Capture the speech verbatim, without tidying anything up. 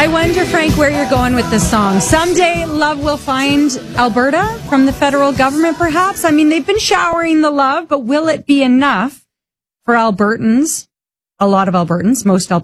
I wonder, Frank, where you're going with this song. Someday love will find Alberta from the federal government, perhaps. I mean, they've been showering the love, but will it be enough for Albertans? A lot of Albertans, most Albertans.